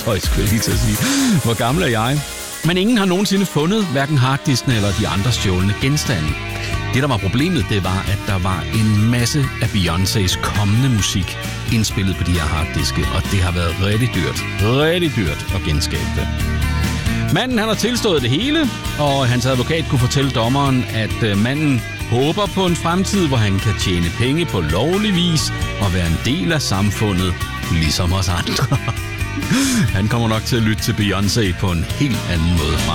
legetøj, skulle jeg lige til at sige. Hvor gammel er jeg? Men ingen har nogensinde fundet hverken harddisken eller de andre stjålne genstande. Det, der var problemet, det var, at der var en masse af Beyoncés kommende musik indspillet på de her harddiske, og det har været rigtig dyrt at genskabe det. Manden han har tilstået det hele, og hans advokat kunne fortælle dommeren, at manden håber på en fremtid, hvor han kan tjene penge på lovlig vis og være en del af samfundet, ligesom os andre. Han kommer nok til at lytte til Beyoncé på en helt anden måde fremover.